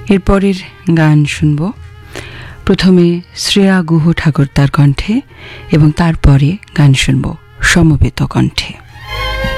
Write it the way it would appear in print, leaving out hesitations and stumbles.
এরপরের গান শুনব প্রথমে শ্রেয়া গুহ ঠাকুর তার কণ্ঠে এবং তারপরে গান শুনব সমবেত কণ্ঠে।